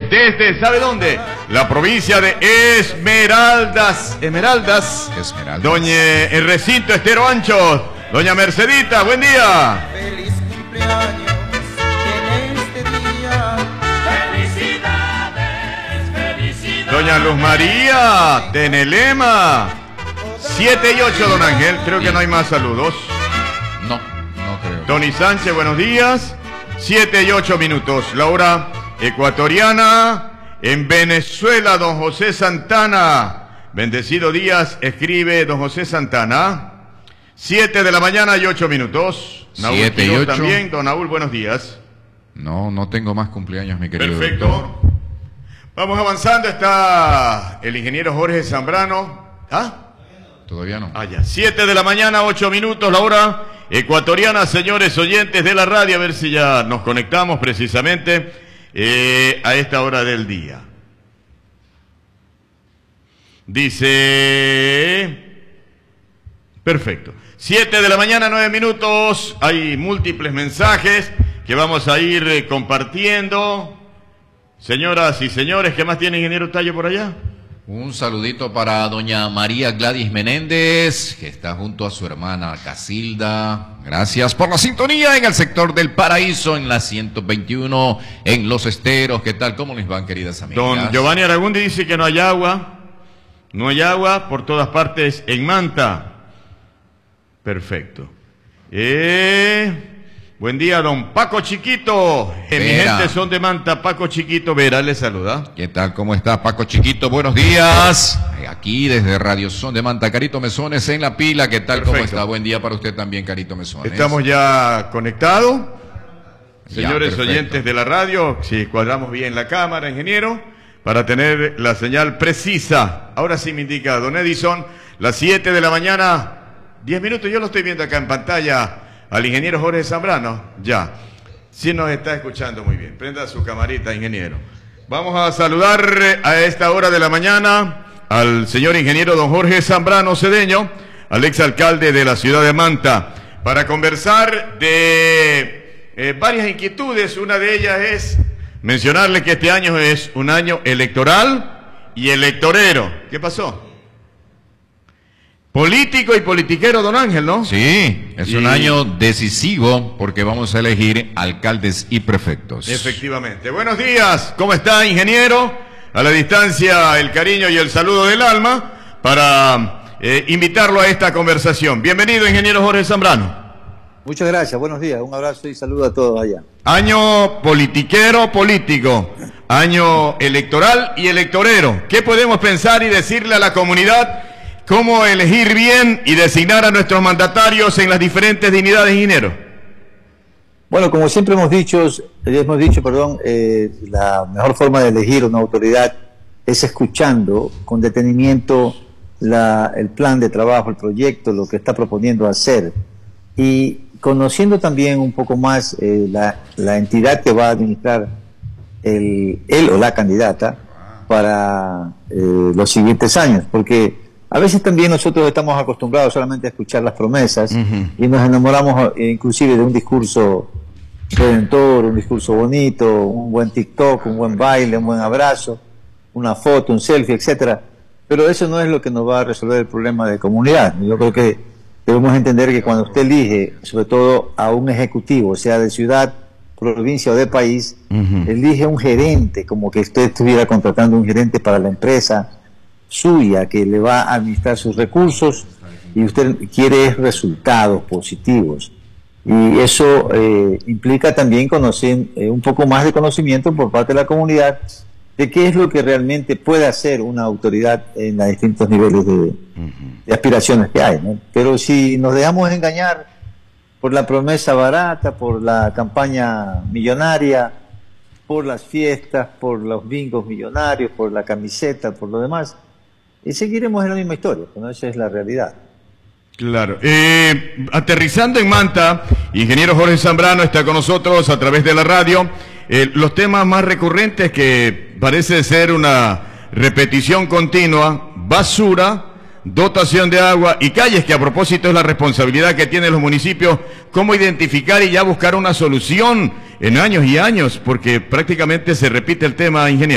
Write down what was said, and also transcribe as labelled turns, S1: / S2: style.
S1: desde, ¿sabe dónde? La provincia de Esmeraldas. Esmeraldas. Doña el recinto Estero Ancho. Doña Mercedita, buen día.
S2: Feliz cumpleaños en este día. Felicidades, felicidades.
S1: Doña Luz María, Tenelema. 7 y 8, don Ángel. Creo que no hay más saludos.
S3: No creo.
S1: Tony Sánchez, buenos días. 7 y 8 minutos. La hora ecuatoriana. En Venezuela, don José Santana. Bendecido días, escribe don José Santana. 7 de la mañana y 8 minutos.
S3: 7 y 8.
S1: También, don Naúl, buenos días.
S3: No tengo más cumpleaños, mi querido
S1: Perfecto.
S3: doctor.
S1: Vamos avanzando. Está el ingeniero Jorge Zambrano. ¿Ah?
S3: Todavía no.
S1: Ya. 7 de la mañana, 8 minutos, la hora ecuatoriana, señores oyentes de la radio. A ver si ya nos conectamos precisamente a esta hora del día. Dice... Perfecto. 7 de la mañana, 9 minutos. Hay múltiples mensajes que vamos a ir compartiendo. Señoras y señores, ¿qué más tiene ingeniero Tallo por allá?
S3: Un saludito para doña María Gladys Menéndez, que está junto a su hermana Casilda. Gracias por la sintonía en el sector del Paraíso, en la 121, en Los Esteros. ¿Qué tal? ¿Cómo les van, queridas amigas?
S1: Don Giovanni Aragundi dice que no hay agua. No hay agua por todas partes en Manta. Perfecto. Buen día, don Paco Chiquito. Mi gente son de Manta. Paco Chiquito, Vera, le saluda.
S3: ¿Qué tal? ¿Cómo está, Paco Chiquito? Buenos días. Aquí desde Radio Son de Manta, Carito Mesones en la pila. ¿Qué tal?
S1: Perfecto.
S3: ¿Cómo está? Buen día para usted también, Carito Mesones.
S1: Estamos ya conectados. Señores
S3: perfecto.
S1: oyentes de la radio, si cuadramos bien la cámara, ingeniero, para tener la señal precisa. Ahora sí me indica don Edison, las 7 de la mañana, 10 minutos. Yo lo estoy viendo acá en pantalla al ingeniero Jorge Zambrano. Ya, sí nos está escuchando muy bien. Prenda su camarita, ingeniero. Vamos a saludar a esta hora de la mañana al señor ingeniero don Jorge Zambrano Cedeño, al exalcalde de la ciudad de Manta, para conversar de varias inquietudes. Una de ellas es mencionarle que este año es un año electoral y electorero. ¿Qué pasó? Político y politiquero, don Ángel, ¿no?
S3: Sí, es un año decisivo porque vamos a elegir alcaldes y prefectos.
S1: Efectivamente. Buenos días, ¿cómo está, ingeniero? A la distancia, el cariño y el saludo del alma para invitarlo a esta conversación. Bienvenido, ingeniero Jorge Zambrano.
S4: Muchas gracias, buenos días, un abrazo y saludo a todos allá.
S1: Año politiquero, político, año electoral y electorero. ¿Qué podemos pensar y decirle a la comunidad? ¿Cómo elegir bien y designar a nuestros mandatarios en las diferentes dignidades, ingeniero?
S4: Bueno, como siempre hemos dicho, la mejor forma de elegir una autoridad es escuchando con detenimiento el plan de trabajo, el proyecto, lo que está proponiendo hacer, y conociendo también un poco más la entidad que va a administrar él o la candidata para los siguientes años, porque a veces también nosotros estamos acostumbrados solamente a escuchar las promesas y nos enamoramos inclusive de un discurso redentor, un discurso bonito, un buen TikTok, un buen baile, un buen abrazo, una foto, un selfie, etcétera. Pero eso no es lo que nos va a resolver el problema de comunidad. Yo creo que debemos entender que cuando usted elige, sobre todo a un ejecutivo, sea de ciudad, provincia o de país, elige un gerente, como que usted estuviera contratando un gerente para la empresa suya, que le va a administrar sus recursos, y usted quiere resultados positivos. Y eso implica también conocer un poco más de conocimiento por parte de la comunidad de qué es lo que realmente puede hacer una autoridad en los distintos niveles de aspiraciones que hay, ¿no? Pero si nos dejamos engañar por la promesa barata, por la campaña millonaria, por las fiestas, por los bingos millonarios, por la camiseta, por lo demás, y seguiremos en la misma historia, ¿no? Esa es la realidad.
S1: Claro. Aterrizando en Manta, ingeniero Jorge Zambrano está con nosotros a través de la radio. Los temas más recurrentes que parece ser una repetición continua: basura, dotación de agua y calles, que a propósito es la responsabilidad que tienen los municipios, cómo identificar y ya buscar una solución en años y años, porque prácticamente se repite el tema, ingeniero.